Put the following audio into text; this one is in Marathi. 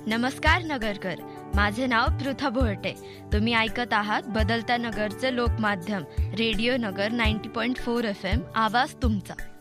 नमस्कार नगरकर, माझे नाव पृथा बोहटे. तुम्ही ऐकत आहात बदलत्या नगरचे लोकमाध्यम रेडिओ नगर 90.4 FM, आवाज तुमचा.